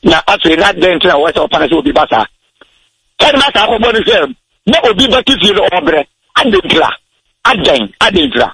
na after that then to what open so be basa tell master ko body say na obi ba kifi no obre adentla adentla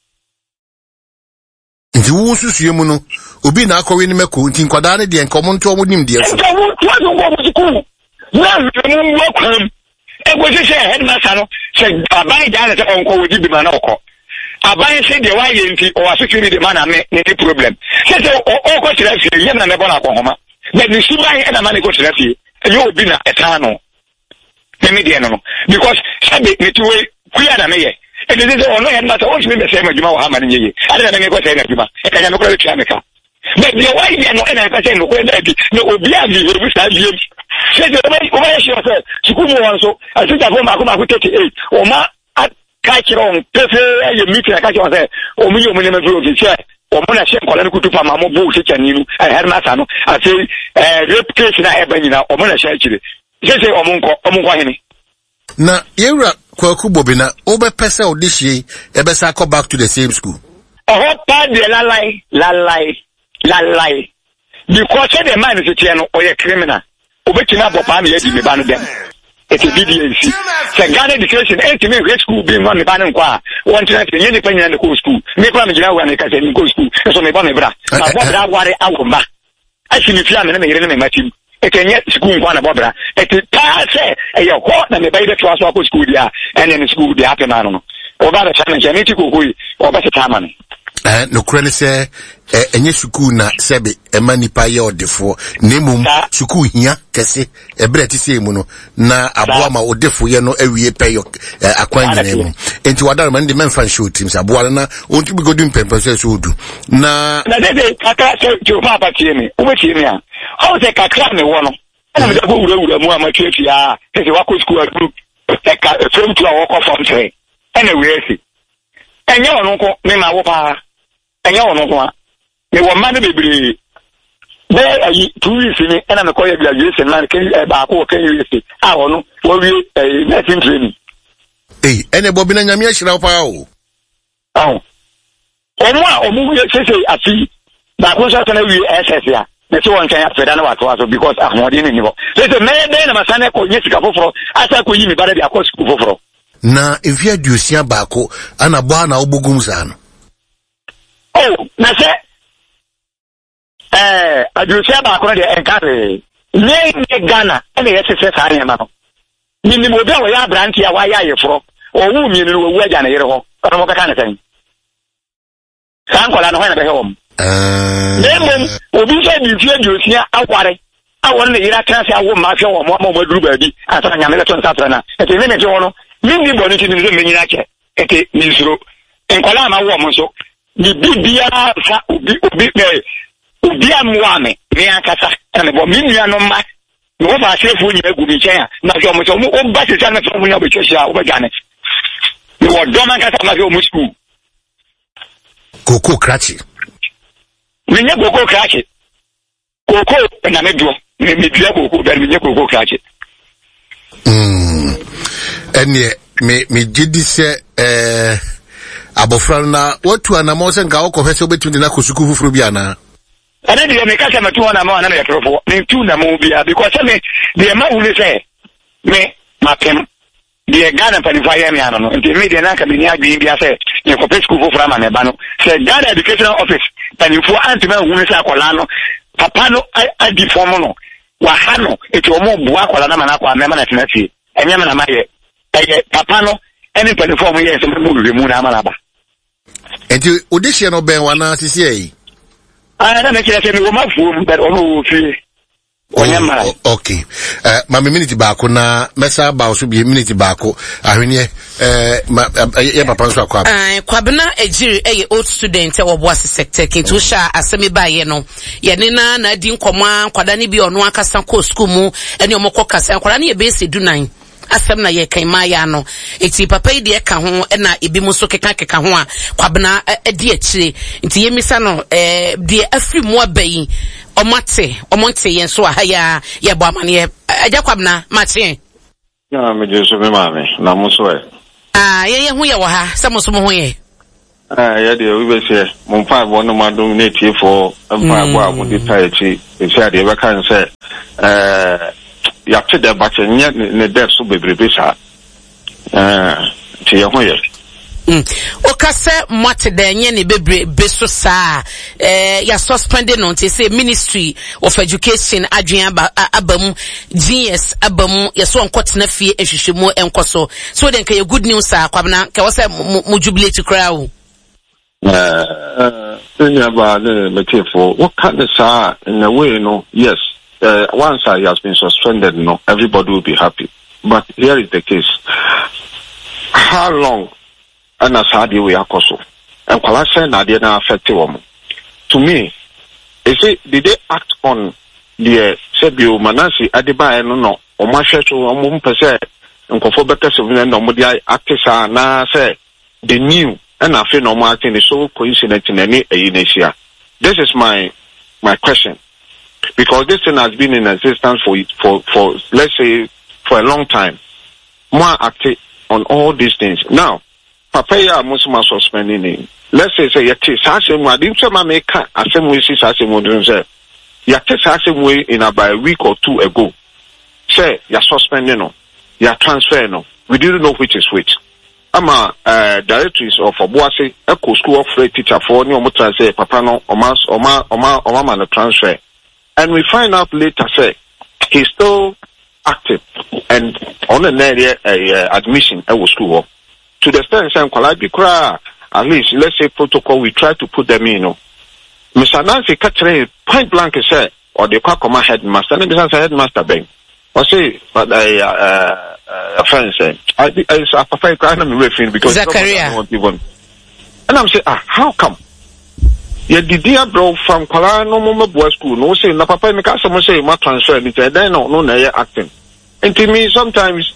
nti wo susue mu no obi na akọwe ni meko nti nkwada ne de nkomo nto omonim de so nka wo to azu ko school na mu wakwam ego se headmaster no se abai da na se onko wodi bi ma na okọ abai se de wa ye nti o asukiri de ma na me ne problem se o ko tira fie ye na me bona akọhoma na ni sibai e na ma ne ko tira fie e obi na etano me de no because sabe me tuwe kuya na me ye and this is no headmaster wants me the same as you know how many years. I don't know what I am. I can not credit America. But the why you know and I say no when no obiabi we start you. Say the way she said, Sukumu also I think that woman come 38 or ma catch on pefe you meet catch on say o mi o never go to chair or mona share kola kutu pa mamo bu se chaninu I headmaster no I say rape case na ebe nyina o mona share chire. Say omunko hene. Na yewra kwaku bobina obepese odihie ebesa go back to the same school. Oh pa de lie because the man is a criminal obetina bopa me yedi me ba no dem it is BDC say Ghana education me grade school be no me ba no kwa won tena te nyeni panya na school me kwa me gina wa na ka se go school so me ba me bra na bra ware awomba asimi fia me na me yire na me matim ekenye school kwa na bobra eti paase eyo ko na me baide to aso school dia ene ni school dia apena no oba da challenge ene ti kokoi oba se tamane no krene se enye school na sebe ema nipa ye odefo nemum school hia kese ebre ti se mu no na aboa ma odefo ye no awie peyo akwanya nemu enti wadar man de menfa show teams aboa na onti bi godin pempe so odu na de kaka se jo papa tie me o be tie me a how say kakra me wo no na me da go wura mu amatua a se wako school group ka from to our form 3 anyway see enye ono ko me ma wo pa enye ono ko me wo ma ne bebre be ayi 2 weeks ni na me ko ya graduation na ke ba ko ke university a ono wo wi nursing training ene bobi na nyame ahira pa o omu ye se ati ba ko sa na wi SS ya me so won kan ya feda na wato aso because ahmodi ni nibo se me na masane ko nyesika foforo asa ko yi mi bare bi akọ school foforo na evia duosia baako ana bo na obogum sa no na se aduosia baako de enkare ne Ghana ene yesese sa anya ma no ni mo bia wo ya branch ya wa ya yeforo owu mi ni wo wu aja na yere ho ono mo kaka na tan san kola no ho na be ho Nemum obi se di fie duosia aware awon ne yira kan se awo ma hwe wo mo maduru baabi asa nyame leto nsatra na ete ne me je wono mindi boni ti ni zo menyina che ete ni suro enkola ma wo mo so ni bibia sa obi amwame me akasa na me bo minua no ma no wo ba sefu nyi egu bi chen na so mo so mo o ba se sa na so mo nya be chosha o ba gane ni wo do man kasa ma so mo school koko krachi minye koko krachi koko na me do me bia koko da minye koko krachi ene me gidi se abofra na watu anamo se nka wokọ hwese obetundi na kosuku fufuru bia na ana de me kasa matu na ma na me yatrofo me tu na mo bia because me de ma wule se me mapem de Ghana panifaya me ano no nti me de na ka me ni adwin bia se ye ko school fufuru ma me ba no se Ghana educational office panifo antima wule se akola no papa no adi form no wa ha no eti omo bua akola na ma na akwa me ma na tenafie enya na ma ye papa no any platform yes mo mu na amala ba enti odihie no ben wana sisi yi na me kire se me wo mafuo but ono wo fi onya mara okay ma minute baako na mesa ba so bi minute baako ahwene ye papa nso akwa kwabena ejiri eye old student wo boase sector ketu sha asemi ba ye no ye ne na di nkomwa kwada ne bi ono akasa ko school mu ene omokọ kasa kwada ne ye be se dunan asem na ye kan maya no eti papa yi de ka ho na ebi mu so keka ho a kwabena edi akire nti yemisa no de afri mu abayi omonte yen so ahaya ye bo amane aja kwabena mate ya me je so me mame na mo so ye hu ye wo ha se mo so mo ho ye ya de we be se mo fa bo no ma don na tie for fa bo a mo de tai chi e se ade be kan se ya te de ba che nye ne de so bebrebe sa ti ye ho ye okase mwate de nye ne bebrebe so sa ya suspended no te say Ministry of Education adwen abamu GS abamu yeso onkotena fie ehwehwemu enkoso so den ka ye good news akwabna ka wose mu jubilate kra o about the material. What kind of sa in a way, yes. Once he has been suspended, everybody will be happy. But here is the case. How long and as hard we are also. And Kwalasha Nadia na affect him. To me, did they act on the Sebio Manasi Adiba no or Masha to Mumpa and Kofobeka Sovina no Mudia Actisa na say they knew. And I feel no Martin is so coincident in any Asia. This is my question. Because this thing has been in existence for let's say for a long time. More active on all these things. Now, Papaya Muslim suspending him. Let's say yet Sassim I didn't say my make a same way Sassim wouldn't say. Yet Sassim way in about a week or two ago. Say you're suspending you're transferring we didn't know which is which. I'm a directors of Obuasi Eco School of Free Teacher for New Transfer Papa no Oma transfer. And we find out later say he's still active and on an area admission at school. To the extent saying at least let's say protocol we try to put them in. Mr. Nancy Catherine point blank said or the Kwakoma headmaster and the headmaster Ben. I say but friend say I prefer crying I'm referring because Zachariah. And I'm saying how come? Yeah, the dear bro from Kuala no boy school no say na papa make someone say my transfer it then no acting. And to me sometimes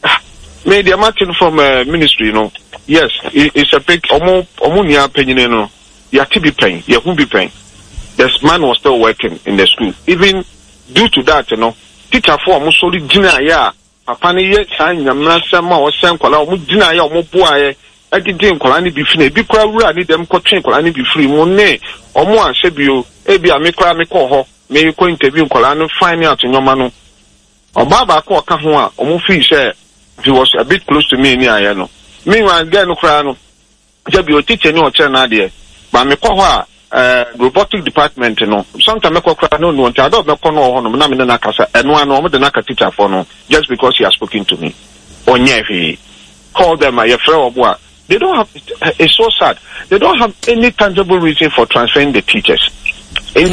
maybe I'm acting from ministry yes it's a big omunia opinion you have to be paying you won't be paying. This man was still working in the school even due to that teacher for almost solid dinner yeah papa ni ye san nyamna sama o sen kwala o mu dinner yeah o mu boa Editing Kolani be free, be quite need them coaching Kolani be free, one nay, or more Sebio, Ebi, I make me call her, may you go interview Kolano, find out in your manu. Or Baba call Kahua, or Mufi said, he was a bit close to me near Yano. Meanwhile, Gano Crano, Jabio teacher no Chanadia, but me call her, robotic department, sometimes I call Crano, I don't know, Namina and one over the Naka teacher for no, just because he has spoken to me. Or Nevi, call them my friend or what. They don't have, it's so sad. They don't have any tangible reason for transferring the teachers. In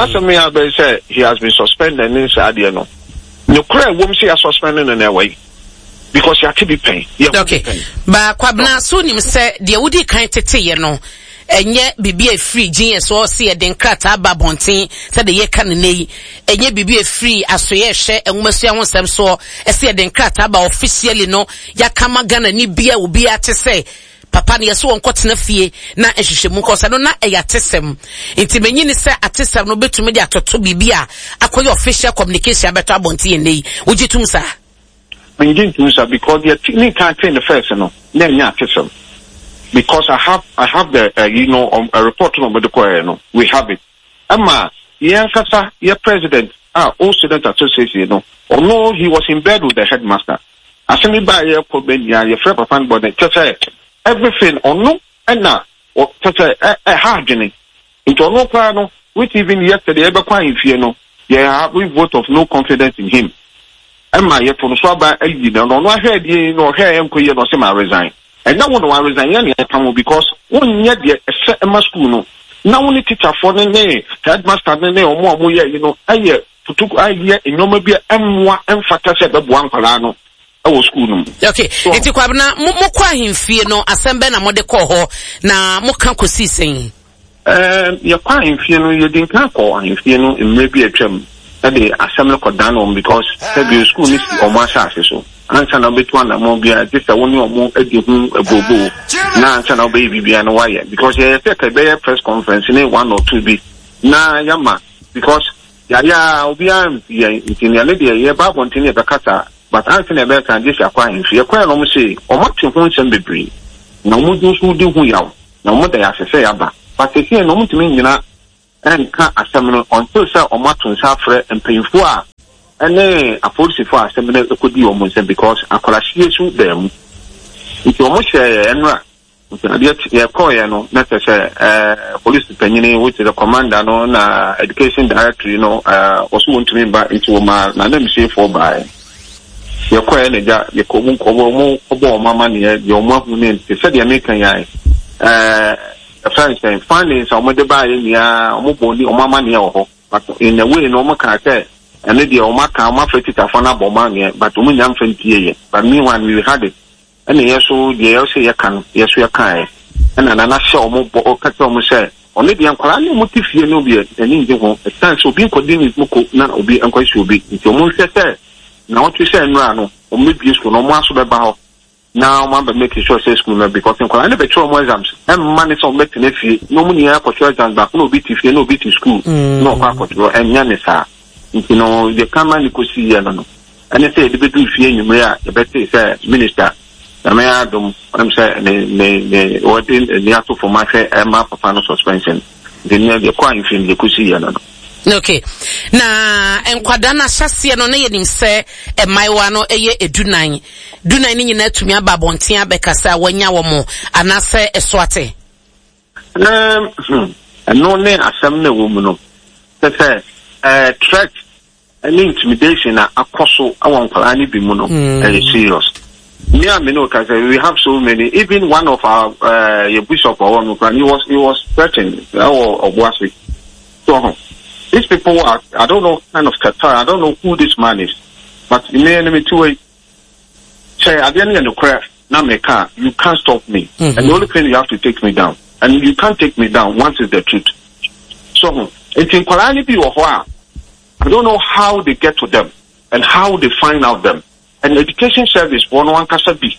the say he has been suspended and inside no. No cry won't see a suspended in their way. Because you have to be paying. Okay. But Kwabna Sunim said the Udi kind to and yet be a free genius or see a denkrata babontin said the ye can nay and yet be a free as to share and Monsieur wants them so as see a denkrata ba officially no yakama gana ni beer will be at to say papa ni so onko na fie na ehwehwemu ko sa no na eyatesem intimenyi ni se atesem no betumi dia toto bibia akoye official communication abeto abontin nei ugitum sa Benjin sir because the technique can't train the first no na nya atesem. Because I have the a report on the choir, we have it. Emma, kasa, president, all student association, or no, he was in bed with the headmaster. I send it by your friend of fan body, everything or no, and now, or a hardening. Into no plan, which even yesterday, ever crying if we vote of no confidence in him. Emma, from Swaba, no, I heard you know, hair and queer, no, semi resign. And now one was resigning because one yet a school no. Now only teacher for the name, headmaster the name or more I took idea in no maybe M1 emphasis the one Palano. I school. Okay, it's Kwabna Mokwa him fear no assemble na mode call ho na mokanko si saying. You're crying fear you didn't call and if it may be a term that the assembly could down because the school is or my so. Answer no bit one more be just a one more a bobo. Now answer no baby and wire because you take a press conference in 1 or 2 be na yama because obiam in the lady ye ba bontin e bekata but answer na be kan just akwa if you kwa no mo say o matin ho nsem bebre na mo do so di hu yaw na mo da ya sese ya ba but if you no mo timi nyina and ka asem no until say o matin sa frɛ mpanyfo a and then a police for a seminar could be almost because I could assure them. If you almost say, yeah, call, not as police opinion, which is a commander on education director, also want to member into my name say for by your call, your common mamma, your mom name, they said the American French findings on what they buy in the body or mamma near, but in a way, no more character, and maybe your marker, fetita for a bomb, but women young friend, but meanwhile, we had it. And yes, so the else you can, yes, we are kind. And another show more or cut on say, only the uncle, motive you know, be an Indian home, a time so being continued, not be unquite should be. If your moon said, now what you say, Rano, or maybe you no more so about. Now, Mamba making sure says, because in Colana, the trauma exams, and money so making if you no money for church and back, no beat if you no beat in school, no control, and Yanisa. You know, the camera you could see, and they say the bit if you may, the better say, minister. I'm saying what in the after for my map of final suspension. The near the crime film you could see. Okay. Na enkwadana shasia no na yenim se e maiwa no eye edunan. Dunan ni nyina tumi aba bonten abekasa wanya wo mo anase eswate. No ne asem na wo mu no. Say threat and intimidation na akoso awon kwala ni bi mu no. Serious. Yeah, because we have so many. Even one of our bishop or one he was threatened or was it? So these people are, I don't know, kind of Qatar. I don't know who this man is, but in the enemy two way. Say at the end of the craft, now my car, you can't stop me, and the only thing you have to take me down, and you can't take me down once it's the truth. So it's in quality of war. I don't know how they get to them and how they find out them. And education service, one can be.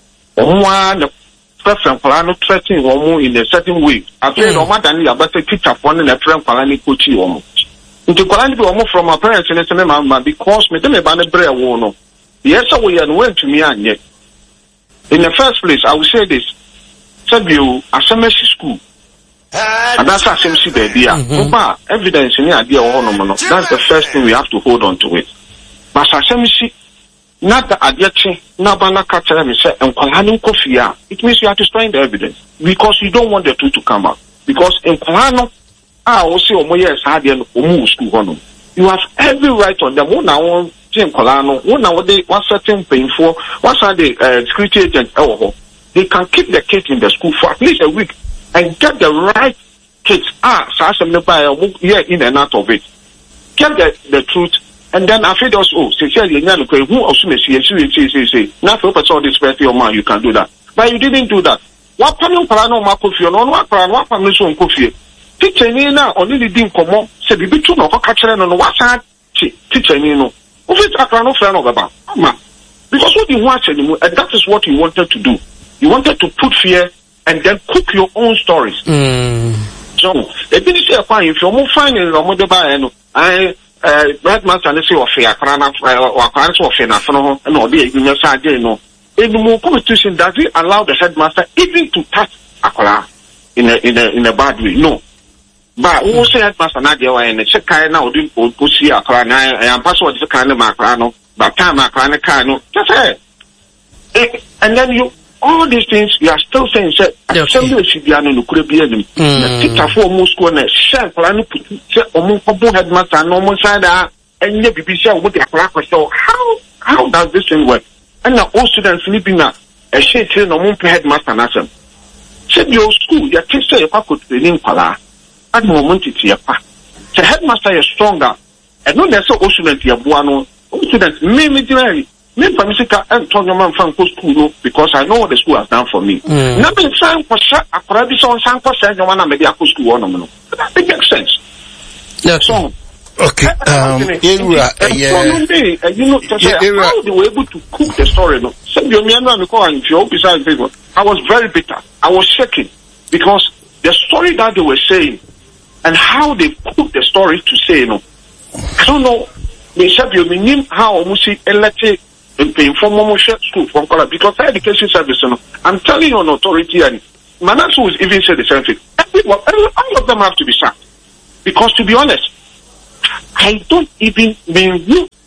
One preference for threatening one in a certain way. I feel no matter you better teacher one and a friend for any coaching one. Into quality from our parents and SMM because me didn't ban a bread one. Yes, we and went to me and yet. In the first place, I will say this. Said you a semester school. And that's a SMC the idea. Evidence in the idea of that's the first thing we have to hold on to it. But SMC not the adjection, Nabana Catcher, and Kwalano Kofia. It means you have to find the evidence because you don't want the truth to come out. Because in Kwalano, I also Omoya Sadian Omu school. You have every right on them. One now, Jim Kwalano, one now they one certain painful, once are the security agent, they can keep the kids in the school for at least a week and get the right kids. Yeah, in and out of it. Get the truth. And then I feel also, who also may say, not for person this birthday or man, you can do that. But you didn't do that. What panel parano makofi on what permission coffee? Teacher Nina only didn't come on, said the bit no catcher on what side teacher Nino. Of it, I can't friend of about. Because what you watch anymore, and that is what you wanted to do. You wanted to put fear and then cook your own stories. So, if you're more finding a mother by Red Master and say of fear, or parents of fear, and or the side, no. In the more competition, does it allow the headmaster even to touch Akora in a bad way? No. But who say headmaster Nadia and check now do see Akora and password the kind of Macrano, but time Macrano Cano, just say. And then you all these things you are still saying assembly should be no could be the teacher for most corner share plan put omo headmaster no more side and you be share with the crack so how does this thing work? And now all students living now a share train no more headmaster nasem said your school your teacher you could training pala at the moment it's your pa the headmaster is stronger and no necessarily all students you buano all students me me permission and turn your man from school because I know what the school has done for me. Now be trying for a provision on some percent no one maybe a school on no. That makes sense. So okay. You know, how they were able to cook the story. No, I was very bitter. I was shaking because the story that they were saying and how they cooked the story to say no. I don't know. They said you mean how almost elected. Informal school from color because education service, I'm telling you on authority and Manasseh will even say the same thing. All of them have to be sacked. Because to be honest, I don't even mean you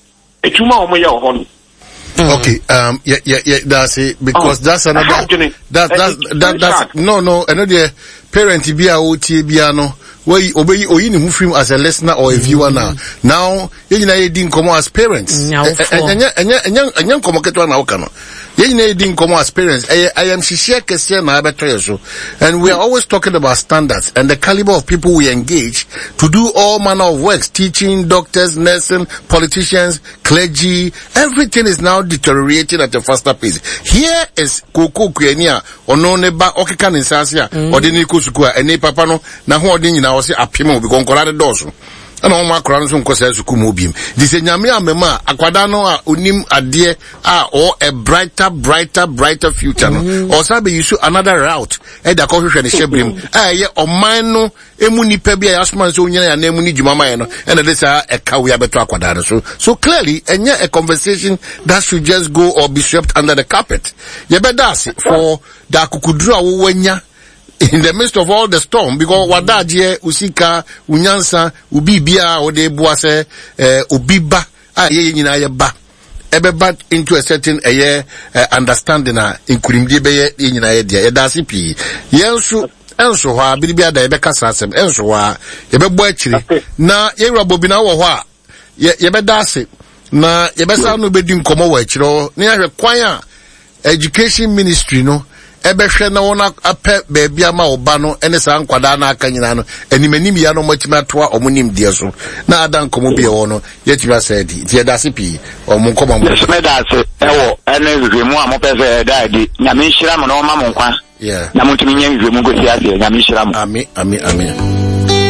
etuma omo ye ho. Okay, yeah, that's it, because that's another, that's, no, another parent be a OT biano, where you obey or you move him as a listener or a viewer now, you didn't come as parents, and young communicator now can. You didn't come as parents. I am and we are always talking about standards and the caliber of people we engage to do all manner of works, teaching, doctors, nursing, politicians, clergy. Everything is now deteriorating at a faster pace. Here is Koko Kuenia or no neba Okikan in Sasia or the Nikusukua and Nepapano. Now, who are now say Apimo because Colorado Dosu. And all my crowns on Cossas Kumobim. This is Yamia Mema, Aquadano, Unim Adie, or a brighter future. Or Sabi, you should another route. And the coffee and Shebrim. Or Mano, Emuni Pebia, Asman, Sonia, and Emuni Jumama, and this a Kawia Betra Aquadano. So clearly, and yet a conversation that should just go or be swept under the carpet. Yabedasi for the Kukudra Wenya. In the midst of all the storm, because wadaje usika unyansa ubibia ode buase ubiba ye nyina ye ba ebe into a certain understanding inkurimdie be ye nyina ye dia edase pi yenso enso ha biribia da ebe kasa asem enso ha ebe bo akiri na ye rabobina wo ho a ye be dase na ye be sa no be di nkomo wo akiro na ye kwan a education ministry no ebehwe na wona apɛ baabi ama oba no ene sa nkwada na aka nyina no animanim ya no matima toa omunim die so na adan komo bi e no yetiba saidi tie da sipi omun koma mo se da se ewo ene zwemu a mo pese da di nyame nhira mo no ma mo nkwa na mo tumi nya zwemu gosi ase nyame nhira mo amen